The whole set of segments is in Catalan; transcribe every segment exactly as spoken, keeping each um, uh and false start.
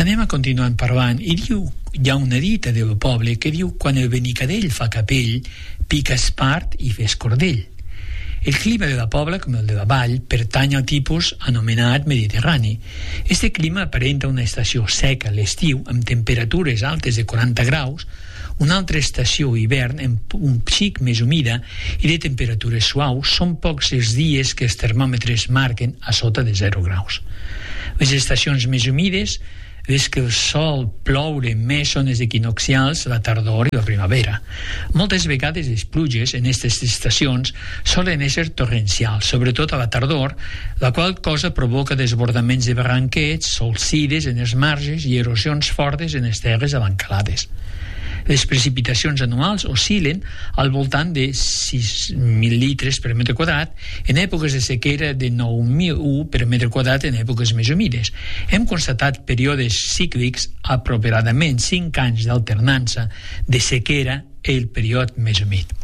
Anem a continuar parlant. I diu, hi ha una dita del poble que diu: quan el benicadell fa capell, pica espart i fes cordell. El clima de la Pobla, com el de la Vall, pertany al tipus anomenat mediterrani. Este clima aparenta una estació seca a l'estiu, amb temperatures altes de quaranta graus, una altra estació hivern amb un xic més humida i de temperatures suaus. Són pocs els dies que els termòmetres marquen a sota de zero graus. Les estacions més humides, des que el sol ploure més, són les equinoccials, la tardor i la primavera. Moltes vegades les pluges en aquestes estacions solen ésser torrencials, sobretot a la tardor, la qual cosa provoca desbordaments de barranquets, solsides en els marges i erosions fortes en les terres avancalades. Les precipitacions anuals oscil·len al voltant de sis mil litres per metre quadrat, en èpoques de sequera de nou mil u per metre quadrat en èpoques més humides. Hem constatat períodes cíclics apropiadament cinc anys d'alternança de sequera i el període més humit.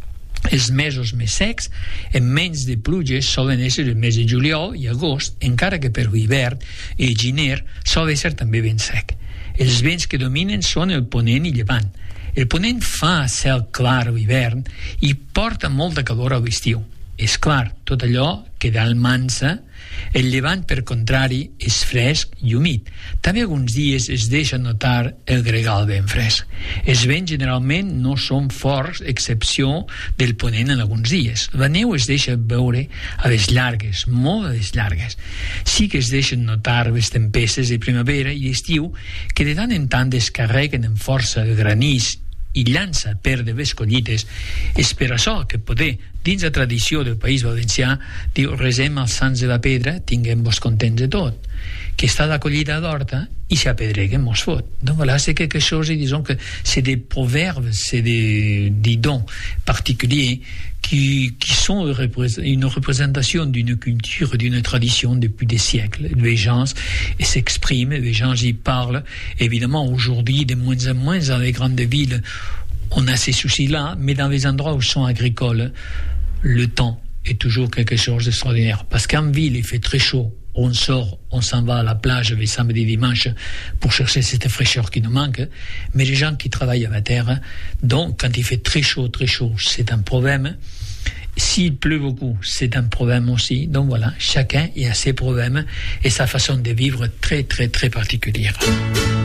Els mesos més secs, amb menys de pluges, solen ésser el mes de juliol i agost, encara que per l'hivern i gener sol ésser també ben sec. Els vents que dominen són el ponent i llevant. El ponent fa cel clar a l'hivern i porta molta calor a l'estiu. És clar, tot allò queda al mansa. El llevant, per contrari, és fresc i humit. També alguns dies es deixa notar el gregal ben fresc. Els vents generalment no són forts, excepció del ponent en alguns dies. La neu es deixa veure a les llargues, molt a les llargues. Sí que es deixen notar les tempestes de primavera i estiu, que de tant en tant descarreguen en força el granís i llança a perdre les collites. És per això que poder, dins la tradició del País Valencià, diu: resem als sants de la pedra, tinguem-vos contents de tot, que està la collita d'horta i s'apedreguen mos fot. Donc voilà, c'est quelque chose, disons que c'est des proverbes, c'est des, des dons particuliers qui, qui sont une représentation d'une culture, d'une tradition depuis des siècles. Les gens s'expriment, les gens y parlent. Évidemment, aujourd'hui, de moins en moins dans les grandes villes, on a ces soucis-là, mais dans les endroits où sont agricoles, le temps est toujours quelque chose d'extraordinaire. Parce qu'en ville, il fait très chaud. On sort, on s'en va à la plage le samedi dimanche pour chercher cette fraîcheur qui nous manque. Mais les gens qui travaillent à la terre, donc quand il fait très chaud, très chaud, c'est un problème. S'il pleut beaucoup, c'est un problème aussi. Donc voilà, chacun a ses problèmes et sa façon de vivre très, très, très particulière.